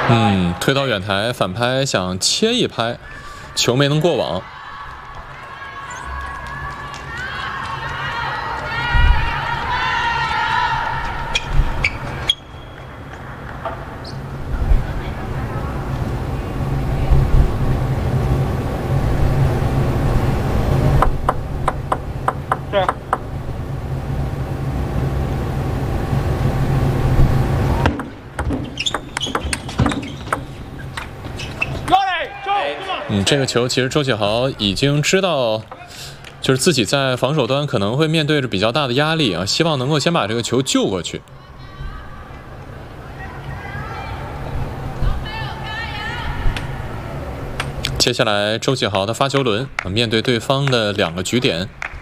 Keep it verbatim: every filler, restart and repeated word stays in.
嗯，推到远台反拍，想切一拍，球没能过网。 是。 嗯，这个球其实周启豪已经知道，就是自己在防守端可能会面对着比较大的压力啊，希望能够先把这个球救过去。接下来周启豪的发球轮，面对对方的两个局点，